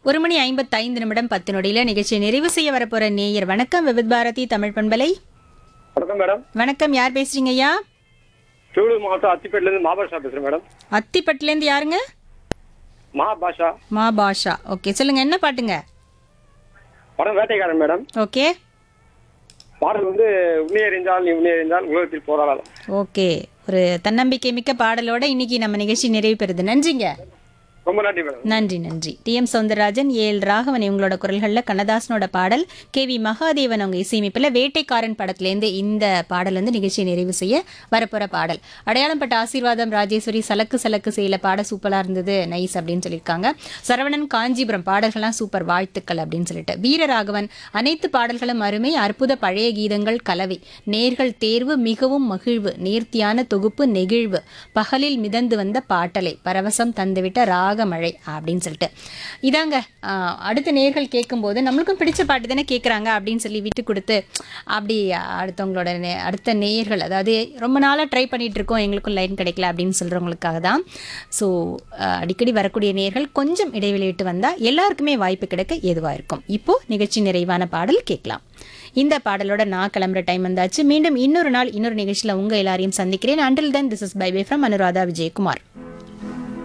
1:55 நிகழ்ச்சியை நிறைவு செய்ய வரப்போற நேயர். வணக்கம் விவித் பாரதி தமிழ் பண்பலை. வணக்கம் மேடம். வணக்கம், யார் பேசுறீங்க ஐயா? திருவள்ளூர் மாவட்டம் அத்திப்பேட்டில இருந்து மாபாஷா பேசுறேன் மேடம். அத்திப்பட்டுல இருந்து யாருங்க? மாபாஷா. மா பாஷா. ஓகே, சொல்லுங்க, என்ன பாட்டுங்க? படம் வேட்டைக்காரன் மேடம். ஓகே பாடல் உன்னை அறிந்தால் நீ உன்னை அறிந்தால் உலகத்தில் போராடலாம். ஓகே, ஒரு தன்னம்பிக்கை மிக்க பாடலோட இன்னைக்கு நம்ம நிகழ்ச்சி நிறைவு பெறுது. நன்றிங்க. ரொம்ப நன்றி மேடம். நன்றி நன்றி. டி.எம். சௌந்தரராஜன், ஏ.எல். ராகவன் இவங்களோட குரல்களில் கண்ணதாசனோட பாடல், கே.வி. மகாதேவன் அவங்க இசையமைப்பில் வேட்டைக்காரன் படத்துலேருந்து இந்த பாடல் நிகழ்ச்சியை நிறைவு செய்ய வரப்போற பாடல். அடையாளம் பட்ட ஆசீர்வாதம் ராஜேஸ்வரி சலக்கு சலக்கு செய்யல பாட சூப்பராக இருந்தது, நைஸ் அப்படின்னு சொல்லியிருக்காங்க. சரவணன் காஞ்சிபுரம் பாடல்கள்லாம் சூப்பர், வாழ்த்துக்கள் அப்படின்னு சொல்லிட்டு. வீரராகவன் அனைத்து பாடல்களும் அருமை, அற்புத பழைய கீதங்கள் கலவை, நேர்கள் தேர்வு மிகவும் மகிழ்வு, நேர்த்தியான தொகுப்பு நெகிழ்வு, பகலில் மிதந்து வந்த பாட்டலை பரவசம் தந்துவிட்ட ராகமழை அப்படின்னு சொல்லிட்டு. இதாங்க அடுத்த நேர்கள் கேட்கும்போது நம்மளுக்கும் பிடிச்ச பாட்டு தானே கேட்குறாங்க அப்படின்னு சொல்லி விட்டு கொடுத்து அப்படி அடுத்தவங்களோட அடுத்த நேயர்கள், அதாவது ரொம்ப நாளாக ட்ரை பண்ணிட்டு இருக்கோம் எங்களுக்கும் லைன் கிடைக்கல அப்படின்னு சொல்கிறவங்களுக்காக தான். ஸோ அடிக்கடி வரக்கூடிய நேயர்கள் கொஞ்சம் இடைவெளி விட்டு வந்தால் எல்லாருக்குமே வாய்ப்பு கிடைக்க ஏதுவாக இருக்கும். இப்போது நிகழ்ச்சி நிறைவான பாடல் கேட்கலாம். இந்த பாடலோட நான் கிளம்புற டைம் வந்தாச்சு. மீண்டும் இன்னொரு நாள் இன்னொரு நிகழ்ச்சியில் உங்கள் எல்லாரையும் சந்திக்கிறேன். Until then, this is by by from Anuradha Vijayakumar.